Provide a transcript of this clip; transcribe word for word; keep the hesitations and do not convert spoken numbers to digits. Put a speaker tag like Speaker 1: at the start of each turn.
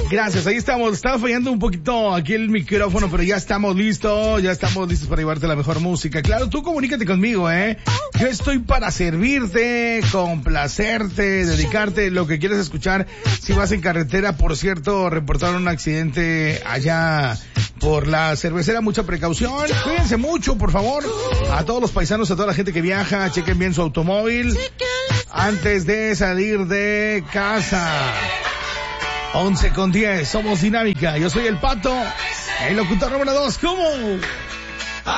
Speaker 1: Gracias, ahí estamos. Estaba fallando un poquito aquí el micrófono, pero ya estamos listos, ya estamos listos para llevarte la mejor música. Claro, tú comunícate conmigo, ¿eh? Yo estoy para servirte, complacerte, dedicarte lo que quieras escuchar. Si vas en carretera, por cierto, reportaron un accidente allá por la cervecera, mucha precaución. Cuídense mucho, por favor. A todos los paisanos, a toda la gente que viaja, chequen bien su automóvil antes de salir de casa. once con diez, somos Dinámica. Yo soy el Pato, el locutor número dos. ¿Cómo?